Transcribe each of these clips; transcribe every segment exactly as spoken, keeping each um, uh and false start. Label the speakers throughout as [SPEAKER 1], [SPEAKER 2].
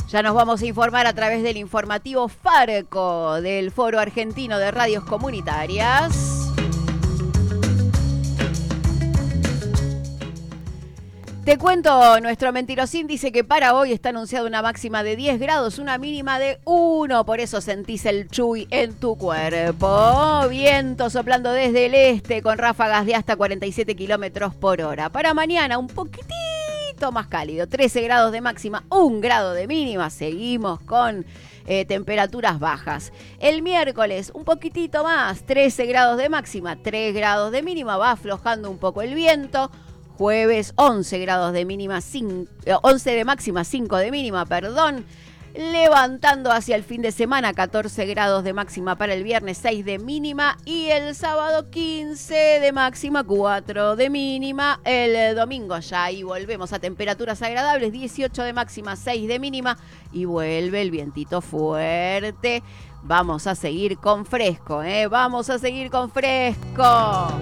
[SPEAKER 1] Ya nos vamos a informar a través del informativo Farco del Foro Argentino de Radios Comunitarias. Te cuento, nuestro mentirosín dice que para hoy está anunciada una máxima de diez grados, una mínima de uno, por eso sentís el chuy en tu cuerpo. Viento soplando desde el este con ráfagas de hasta cuarenta y siete kilómetros por hora. Para mañana un poquitito más cálido, trece grados de máxima, un grado de mínima, seguimos con eh, temperaturas bajas. El miércoles un poquitito más, trece grados de máxima, tres grados de mínima, va aflojando un poco el viento. Jueves once grados de mínima, cinco, once de máxima, cinco de mínima, perdón. Levantando hacia el fin de semana, catorce grados de máxima para el viernes, seis de mínima. Y el sábado quince de máxima, cuatro de mínima. El domingo ya ahí volvemos a temperaturas agradables, dieciocho de máxima, seis de mínima. Y vuelve el vientito fuerte. Vamos a seguir con fresco, ¿eh? Vamos a seguir con fresco.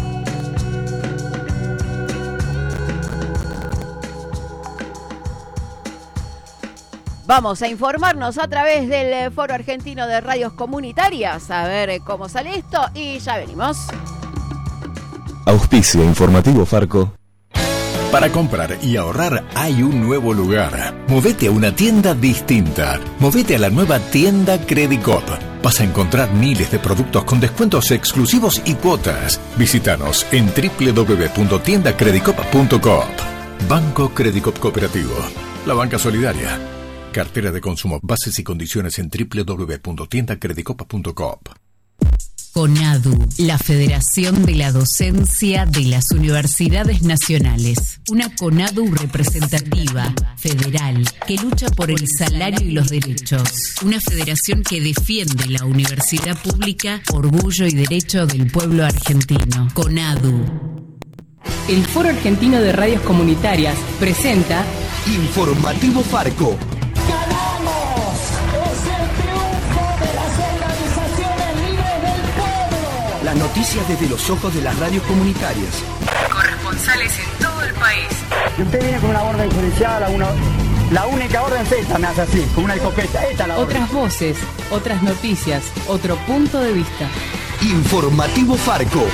[SPEAKER 1] Vamos a informarnos a través del Foro Argentino de Radios Comunitarias, a ver cómo sale esto y ya venimos.
[SPEAKER 2] Auspicio informativo Farco.
[SPEAKER 3] Para comprar y ahorrar hay un nuevo lugar. Movete a una tienda distinta. Movete a la nueva tienda Credicop. Vas a encontrar miles de productos con descuentos exclusivos y cuotas. Visítanos en doble u doble u doble u punto tienda credicop punto coop. Banco Credicop Cooperativo. La banca solidaria. Cartera de consumo. Bases y condiciones en doble u doble u doble u punto tienda credicop punto coop.
[SPEAKER 4] CONADU, la Federación de la Docencia de las Universidades Nacionales. Una CONADU representativa, federal, que lucha por el salario y los derechos. Una federación que defiende la universidad pública, orgullo y derecho del pueblo argentino. CONADU.
[SPEAKER 5] El Foro Argentino de Radios Comunitarias presenta
[SPEAKER 2] Informativo Farco.
[SPEAKER 6] ¡Ganamos! ¡Es el triunfo de las organizaciones libres del pueblo!
[SPEAKER 2] Las noticias desde los ojos de las radios comunitarias.
[SPEAKER 4] Corresponsales en todo el país.
[SPEAKER 7] Usted viene con una orden judicial, una, la única orden es esta, me hace así, con una escopeta, esta la orden.
[SPEAKER 5] Otras voces, otras noticias, otro punto de vista.
[SPEAKER 2] Informativo Farco.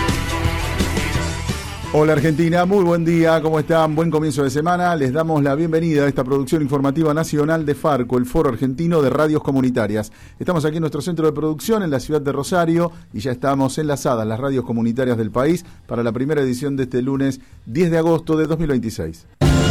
[SPEAKER 8] Hola Argentina, muy buen día, ¿cómo están? Buen comienzo de semana. Les damos la bienvenida a esta producción informativa nacional de Farco, el Foro Argentino de Radios Comunitarias. Estamos aquí en nuestro centro de producción en la ciudad de Rosario y ya estamos enlazadas las radios comunitarias del país para la primera edición de este lunes diez de agosto de dos mil veintiséis.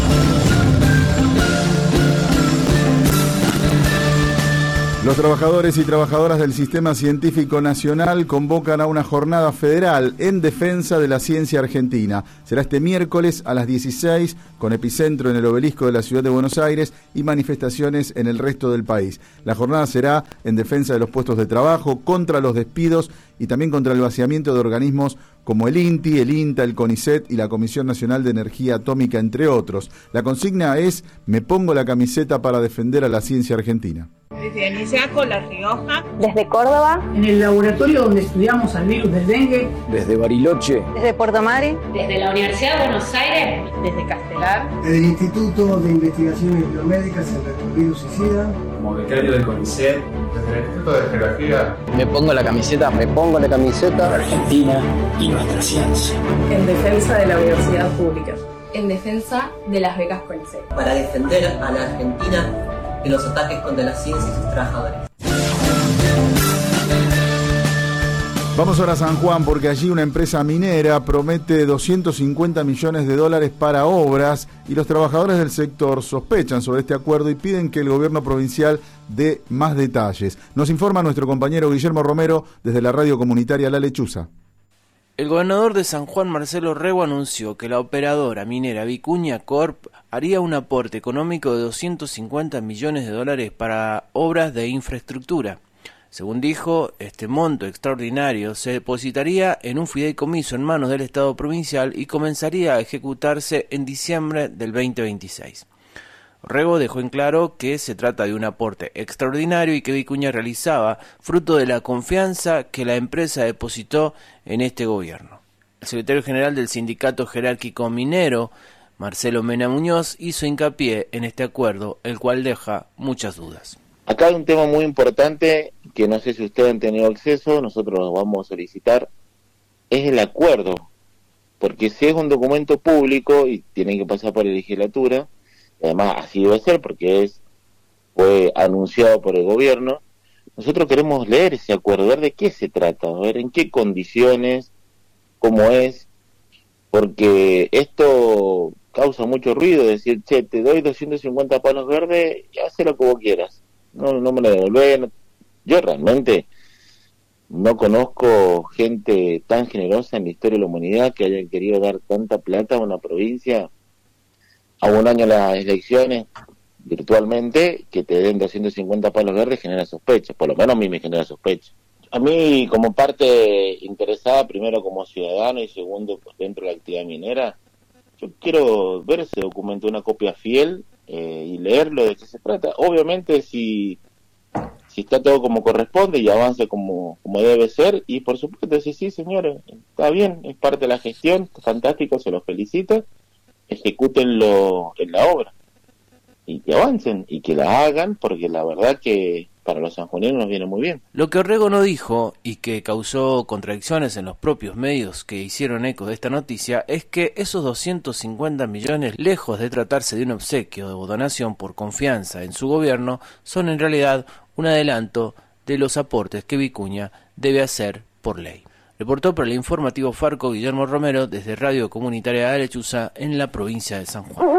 [SPEAKER 8] Los trabajadores y trabajadoras del Sistema Científico Nacional convocan a una jornada federal en defensa de la ciencia argentina. Será este miércoles a las dieciséis, con epicentro en el obelisco de la ciudad de Buenos Aires y manifestaciones en el resto del país. La jornada será en defensa de los puestos de trabajo, contra los despidos y también contra el vaciamiento de organismos como el INTI, el INTA, el CONICET y la Comisión Nacional de Energía Atómica, entre otros. La consigna es: me pongo la camiseta para defender a la ciencia argentina.
[SPEAKER 9] Desde Anisaco, La Rioja.
[SPEAKER 10] Desde Córdoba.
[SPEAKER 11] En el laboratorio donde estudiamos al virus del dengue.
[SPEAKER 12] Desde Bariloche.
[SPEAKER 10] Desde Puerto Madryn.
[SPEAKER 13] Desde la Universidad de Buenos Aires.
[SPEAKER 9] Desde Castelar.
[SPEAKER 14] Desde el Instituto de Investigaciones Biomédicas en Retrovirus y SIDA.
[SPEAKER 15] Como becario del CONICET. Desde el Instituto de Geografía.
[SPEAKER 12] Me pongo la camiseta.
[SPEAKER 16] Me pongo la camiseta.
[SPEAKER 17] Argentina y nuestra ciencia.
[SPEAKER 18] En defensa de la universidad pública.
[SPEAKER 19] En defensa de las becas CONICET.
[SPEAKER 20] Para defender a la Argentina de los ataques contra la ciencia y sus trabajadores.
[SPEAKER 8] Vamos ahora a San Juan porque allí una empresa minera promete doscientos cincuenta millones de dólares para obras y los trabajadores del sector sospechan sobre este acuerdo y piden que el gobierno provincial dé más detalles. Nos informa nuestro compañero Guillermo Romero desde la radio comunitaria La Lechuza.
[SPEAKER 21] El gobernador de San Juan, Marcelo Rego, anunció que la operadora minera Vicuña Corp haría un aporte económico de doscientos cincuenta millones de dólares para obras de infraestructura. Según dijo, este monto extraordinario se depositaría en un fideicomiso en manos del Estado provincial y comenzaría a ejecutarse en diciembre del veinte veintiséis. Rego dejó en claro que se trata de un aporte extraordinario y que Vicuña realizaba fruto de la confianza que la empresa depositó en este gobierno. El secretario general del Sindicato Jerárquico Minero, Marcelo Mena Muñoz hizo hincapié en este acuerdo, el cual deja muchas dudas.
[SPEAKER 10] Acá hay un tema muy importante que no sé si ustedes han tenido acceso, nosotros lo vamos a solicitar, es el acuerdo, porque si es un documento público y tiene que pasar por la legislatura, además así debe ser porque es fue anunciado por el gobierno, nosotros queremos leer ese acuerdo, ver de qué se trata, ver en qué condiciones, cómo es, porque esto causa mucho ruido, decir, che, te doy doscientos cincuenta palos verdes y haz lo que vos quieras, no, no me lo devolvés. Yo realmente no conozco gente tan generosa en la historia de la humanidad que haya querido dar tanta plata a una provincia a un año de las elecciones virtualmente, que te den doscientos cincuenta palos verdes genera sospecha, por lo menos a mí me genera sospecha. A mí como parte interesada, primero como ciudadano y segundo pues dentro de la actividad minera, yo quiero ver ese documento, una copia fiel eh, y leerlo de qué se trata. Obviamente si si está todo como corresponde y avance como, como debe ser, y por supuesto decir, sí señores, está bien, es parte de la gestión, fantástico, se los felicito, ejecútenlo en la obra y que avancen y que la hagan, porque la verdad que para los sanjuaninos nos viene muy bien.
[SPEAKER 21] Lo que Orrego no dijo y que causó contradicciones en los propios medios que hicieron eco de esta noticia es que esos doscientos cincuenta millones, lejos de tratarse de un obsequio o donación por confianza en su gobierno, son en realidad un adelanto de los aportes que Vicuña debe hacer por ley. Reportó para el informativo Farco Guillermo Romero desde Radio Comunitaria de Lechuza en la provincia de San Juan.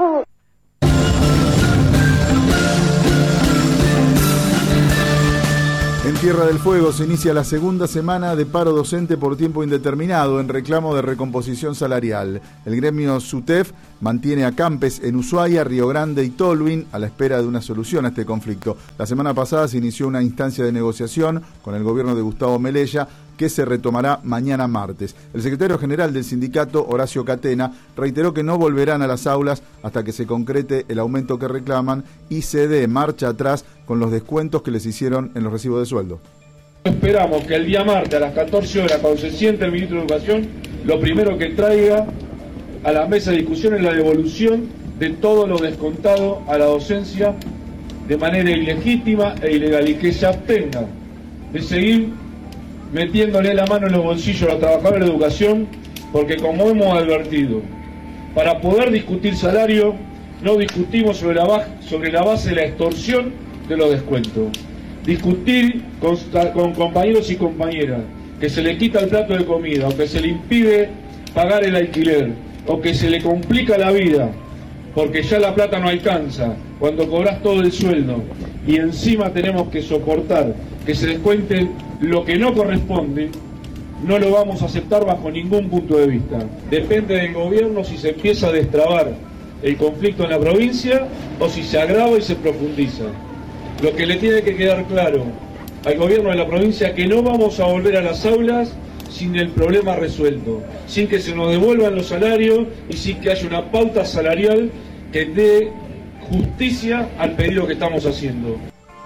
[SPEAKER 8] En Tierra del Fuego se inicia la segunda semana de paro docente por tiempo indeterminado en reclamo de recomposición salarial. El gremio SUTEF mantiene a Campes en Ushuaia, Río Grande y Tolwyn a la espera de una solución a este conflicto. La semana pasada se inició una instancia de negociación con el gobierno de Gustavo Melella que se retomará mañana martes. El secretario general del sindicato, Horacio Catena, reiteró que no volverán a las aulas hasta que se concrete el aumento que reclaman y se dé marcha atrás con los descuentos que les hicieron en los recibos de sueldo.
[SPEAKER 16] Esperamos que el día martes a las catorce horas, cuando se siente el ministro de Educación, lo primero que traiga a la mesa de discusión es la devolución de todo lo descontado a la docencia de manera ilegítima e ilegal, y que se abstenga de seguir metiéndole la mano en los bolsillos a los trabajadores de educación, porque como hemos advertido, para poder discutir salario, no discutimos sobre la, sobre la base de la extorsión de los descuentos. Discutir con, con compañeros y compañeras que se le quita el plato de comida, o que se le impide pagar el alquiler, o que se le complica la vida, porque ya la plata no alcanza, cuando cobras todo el sueldo, y encima tenemos que soportar que se descuente lo que no corresponde, no lo vamos a aceptar bajo ningún punto de vista. Depende del gobierno si se empieza a destrabar el conflicto en la provincia o si se agrava y se profundiza. Lo que le tiene que quedar claro al gobierno de la provincia es que no vamos a volver a las aulas sin el problema resuelto, sin que se nos devuelvan los salarios y sin que haya una pauta salarial que dé justicia al pedido que estamos haciendo.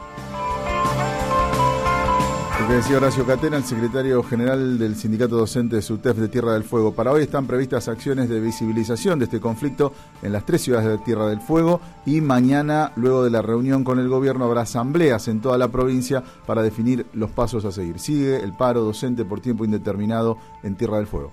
[SPEAKER 8] Lo que decía Horacio Catena, el secretario general del sindicato docente de SUTEF de Tierra del Fuego. Para hoy están previstas acciones de visibilización de este conflicto en las tres ciudades de Tierra del Fuego, y mañana, luego de la reunión con el gobierno, habrá asambleas en toda la provincia para definir los pasos a seguir. Sigue el paro docente por tiempo indeterminado en Tierra del Fuego.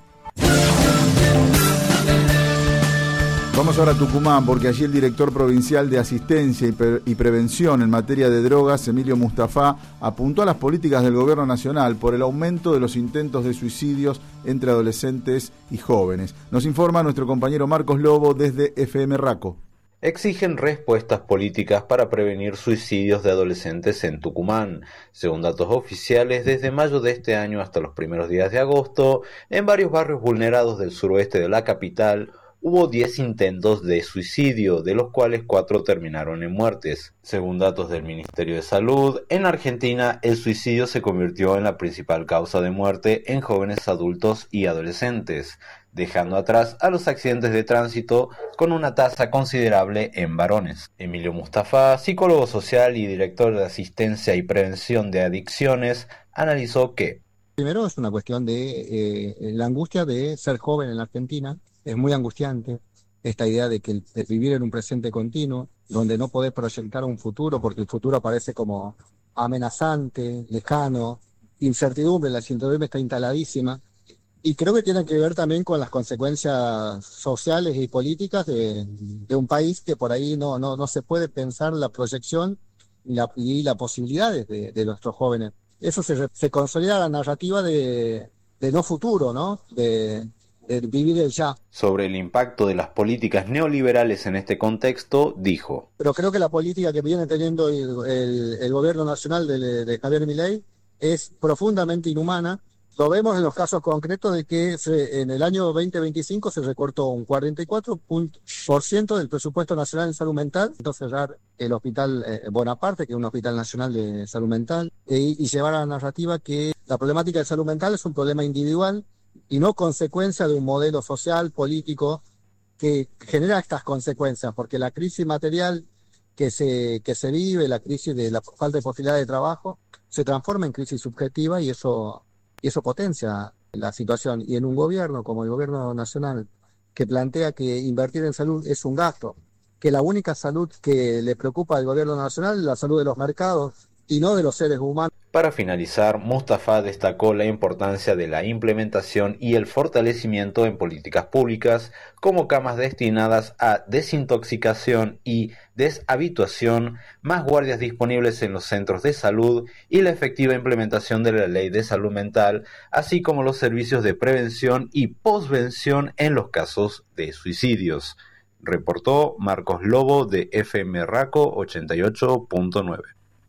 [SPEAKER 8] Vamos ahora a Tucumán, porque allí el director provincial de Asistencia y, Pre- y Prevención en materia de drogas, Emilio Mustafá, apuntó a las políticas del gobierno nacional por el aumento de los intentos de suicidios entre adolescentes y jóvenes. Nos informa nuestro compañero Marcos Lobo desde F M Raco.
[SPEAKER 22] Exigen respuestas políticas para prevenir suicidios de adolescentes en Tucumán. Según datos oficiales, desde mayo de este año hasta los primeros días de agosto, en varios barrios vulnerados del suroeste de la capital, hubo diez intentos de suicidio, de los cuales cuatro terminaron en muertes. Según datos del Ministerio de Salud, en Argentina el suicidio se convirtió en la principal causa de muerte en jóvenes adultos y adolescentes, dejando atrás a los accidentes de tránsito con una tasa considerable en varones. Emilio Mustafá, psicólogo social y director de Asistencia y Prevención de Adicciones, analizó que
[SPEAKER 23] primero es una cuestión de eh, la angustia de ser joven en la Argentina. Es muy angustiante,
[SPEAKER 1] esta idea de que de vivir en un presente continuo, donde no podés proyectar un futuro, porque el futuro aparece como amenazante, lejano, incertidumbre, la incertidumbre está instaladísima, y creo que tiene que ver también con las consecuencias sociales y políticas de, de un país que por ahí no, no, no se puede pensar la proyección y la, y la posibilidades de, de nuestros jóvenes. Eso se, se consolida la narrativa de, de no futuro, ¿no? De, de vivir el ya.
[SPEAKER 22] Sobre el impacto de las políticas neoliberales en este contexto, dijo:
[SPEAKER 1] Pero creo que la política que viene teniendo el, el, el gobierno nacional de, de Javier Milei es profundamente inhumana. Lo vemos en los casos concretos de que se, en el año veinte veinticinco se recortó un cuarenta y cuatro por ciento del presupuesto nacional en salud mental, entonces cerrar el hospital eh, Bonaparte, que es un hospital nacional de salud mental, e, y llevar a la narrativa que la problemática de salud mental es un problema individual y no consecuencia de un modelo social, político, que genera estas consecuencias, porque la crisis material que se, que se vive, la crisis de la falta de posibilidad de trabajo, se transforma en crisis subjetiva y eso... Y eso potencia la situación. Y en un gobierno como el gobierno nacional, que plantea que invertir en salud es un gasto, que la única salud que le preocupa al gobierno nacional es la salud de los mercados y no de los seres humanos.
[SPEAKER 22] Para finalizar, Mustafa destacó la importancia de la implementación y el fortalecimiento en políticas públicas como camas destinadas a desintoxicación y deshabituación, más guardias disponibles en los centros de salud y la efectiva implementación de la ley de salud mental, así como los servicios de prevención y posvención en los casos de suicidios. Reportó Marcos Lobo de F M Raco ochenta y ocho punto nueve.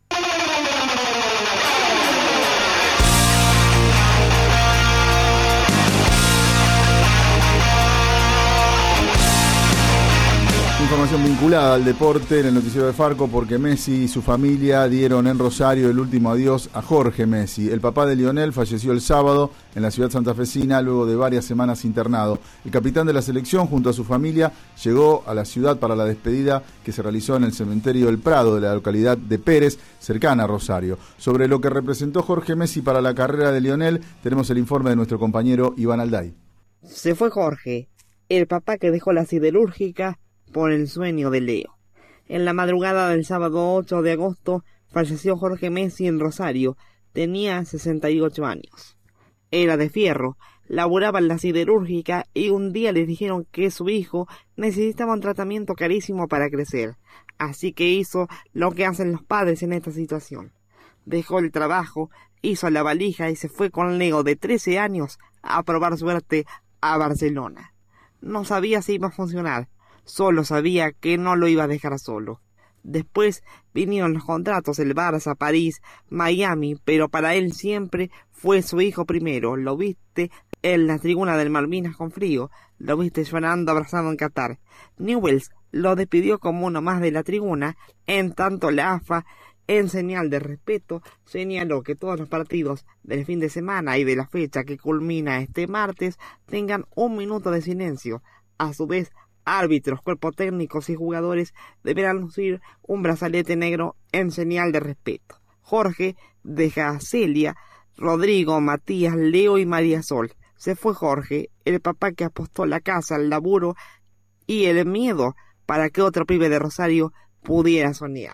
[SPEAKER 8] Información vinculada al deporte en el noticiero de Farco, porque Messi y su familia dieron en Rosario el último adiós a Jorge Messi. El papá de Lionel falleció el sábado en la ciudad santafesina luego de varias semanas internado. El capitán de la selección junto a su familia llegó a la ciudad para la despedida que se realizó en el cementerio del Prado de la localidad de Pérez, cercana a Rosario. Sobre lo que representó Jorge Messi para la carrera de Lionel, tenemos el informe de nuestro compañero Iván Alday.
[SPEAKER 3] Se fue Jorge, el papá que dejó la siderúrgica por el sueño de Leo. En la madrugada del sábado ocho de agosto falleció Jorge Messi en Rosario. Tenía sesenta y ocho años. Era de fierro, laboraba en la siderúrgica y un día le dijeron que su hijo necesitaba un tratamiento carísimo para crecer. Así que hizo lo que hacen los padres en esta situación. Dejó el trabajo, hizo la valija y se fue con Leo de trece años a probar suerte a Barcelona. No sabía si iba a funcionar. Solo sabía que no lo iba a dejar solo. Después vinieron los contratos, el Barça, París, Miami, pero para él siempre fue su hijo primero. Lo viste en la tribuna del Malvinas con frío, lo viste llorando abrazado en Qatar. Newell's lo despidió como uno más de la tribuna, en tanto la A F A, en señal de respeto, señaló que todos los partidos del fin de semana y de la fecha que culmina este martes tengan un minuto de silencio. A su vez, árbitros, cuerpos técnicos y jugadores deberán lucir un brazalete negro en señal de respeto. Jorge deja a Celia, Rodrigo, Matías, Leo y María Sol. Se fue Jorge, el papá que apostó la casa, el laburo y el miedo para que otro pibe de Rosario pudiera soñar.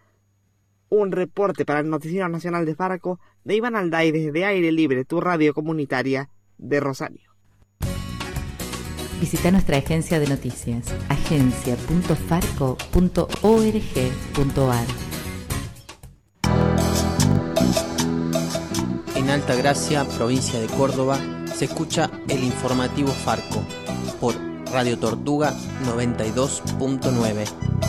[SPEAKER 3] Un reporte para el Noticiero Nacional de Farco de Iván Alday desde Aire Libre, tu radio comunitaria de Rosario.
[SPEAKER 4] Visita nuestra agencia de noticias, agencia punto farco punto org punto ar.
[SPEAKER 23] En Altagracia, provincia de Córdoba, se escucha el informativo Farco por Radio Tortuga noventa y dos punto nueve.